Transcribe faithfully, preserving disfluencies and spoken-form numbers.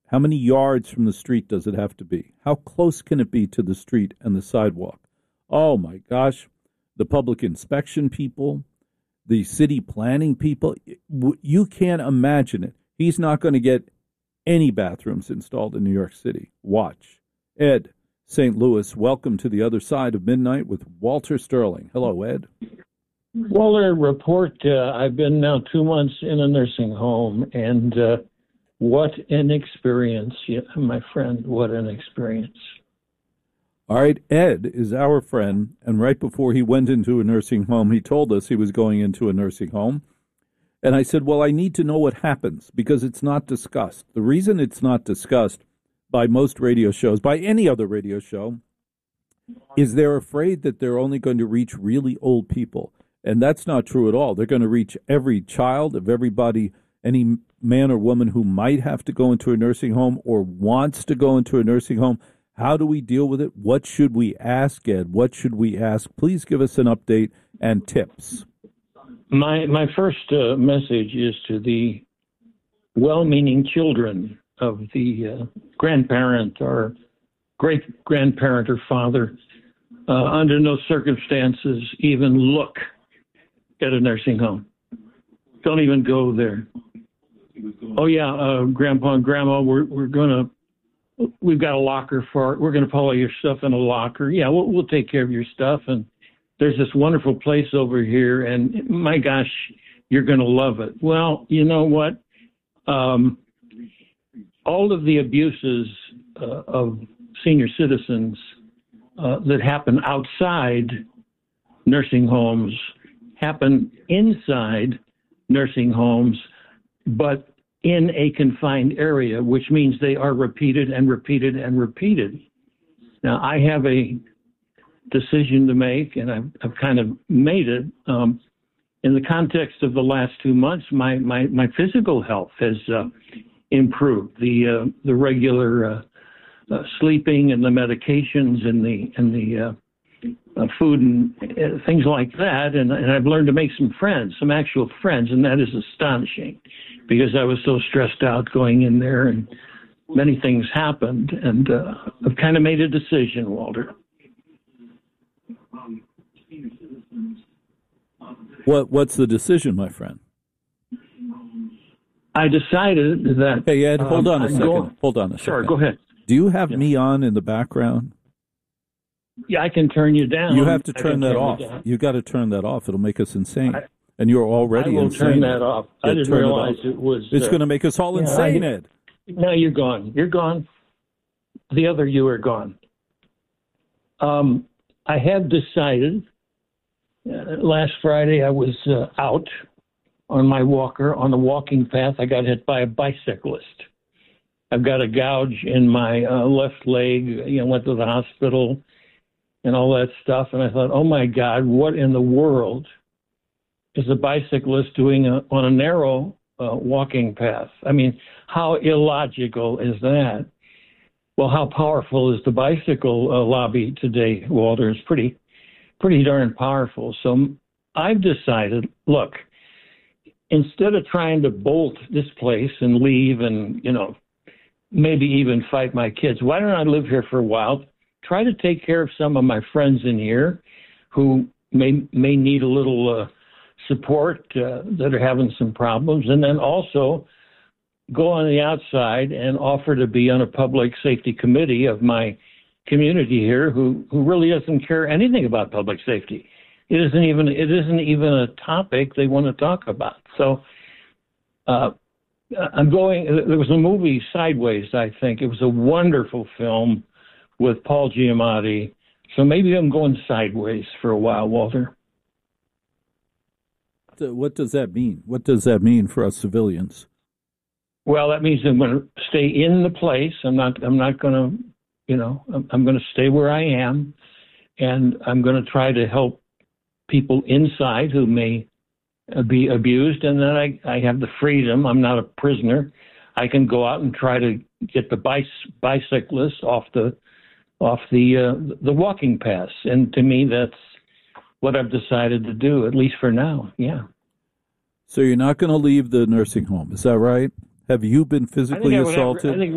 How many yards from the street does it have to be? How close can it be to the street and the sidewalk? Oh, my gosh. The public inspection people, the city planning people, you can't imagine it. He's not going to get any bathrooms installed in New York City. Watch. Ed, Saint Louis, welcome to the other side of midnight with Walter Sterling. Hello, Ed. Walter, report. Uh, I've been now two months in a nursing home, and uh, what an experience, yeah, my friend, what an experience. All right, Ed is our friend, and right before he went into a nursing home, he told us he was going into a nursing home. And I said, well, I need to know what happens because it's not discussed. The reason it's not discussed by most radio shows, by any other radio show, is they're afraid that they're only going to reach really old people. And that's not true at all. They're going to reach every child of everybody, any man or woman who might have to go into a nursing home or wants to go into a nursing home. How do we deal with it? What should we ask, Ed? What should we ask? Please give us an update and tips. My my first uh, message is to the well-meaning children of the uh, grandparent or great-grandparent or father. Uh, under no circumstances even look at a nursing home. Don't even go there. Oh, yeah, uh, Grandpa and Grandma, we're we're going to, we've got a locker for, we're going to put all your stuff in a locker. Yeah, we'll, we'll take care of your stuff. And there's this wonderful place over here, and my gosh, you're going to love it. Well, you know what? Um, all of the abuses uh, of senior citizens uh, that happen outside nursing homes happen inside nursing homes, but in a confined area, which means they are repeated and repeated and repeated. Now, I have a decision to make, and I've, I've kind of made it. Um, in the context of the last two months, my, my, my physical health has uh, improved. The uh, the regular uh, uh, sleeping and the medications and the and the uh, uh, food and uh, things like that, and, and I've learned to make some friends, some actual friends, and that is astonishing, because I was so stressed out going in there, and many things happened, and uh, I've kind of made a decision, Walter. What What's the decision, my friend? I decided that. Hey, Ed, hold um, on a I'm second. Going, hold on a second. Sure, go ahead. Do you have yeah. me on in the background? Yeah, I can turn you down. You have to turn that turn off. You, you got to turn that off. It'll make us insane. I, and you're already I will insane. turn that off. Yeah, I didn't realize it, it was. It's uh, going to make us all yeah, insane, I, Ed. No, you're gone. You're gone. The other you are gone. Um, I have decided. Uh, last Friday, I was uh, out on my walker on the walking path. I got hit by a bicyclist. I've got a gouge in my uh, left leg. You know, went to the hospital and all that stuff. And I thought, oh my God, what in the world is a bicyclist doing a, on a narrow uh, walking path? I mean, how illogical is that? Well, how powerful is the bicycle uh, lobby today, Walter? It's pretty, pretty darn powerful. So I've decided, look, instead of trying to bolt this place and leave and, you know, maybe even fight my kids, why don't I live here for a while, try to take care of some of my friends in here who may may need a little uh, support, uh, that are having some problems, and then also go on the outside and offer to be on a public safety committee of my community here who, who really doesn't care anything about public safety. It isn't even it isn't even a topic they want to talk about. So uh, I'm going. There was a movie, Sideways, I think. It was a wonderful film with Paul Giamatti. So maybe I'm going sideways for a while, Walter. What does that mean? What does that mean for us civilians? Well, that means I'm going to stay in the place. I'm not. I'm not going to. You know. I'm, I'm going to stay where I am, and I'm going to try to help people inside who may be abused, and then I, I have the freedom. I'm not a prisoner. I can go out and try to get the bice, bicyclists off the off the uh, the walking paths, and to me, that's what I've decided to do, at least for now. Yeah. So you're not going to leave the nursing home, is that right? Have you been physically I think I would assaulted? Have, I think